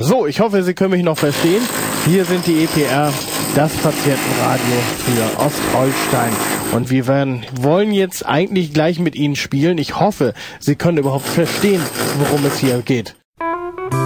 So, ich hoffe, Sie können mich noch verstehen. Hier sind die EPR, das Patientenradio für Ostholstein. Und wir wollen jetzt eigentlich gleich mit Ihnen spielen. Ich hoffe, Sie können überhaupt verstehen, worum es hier geht.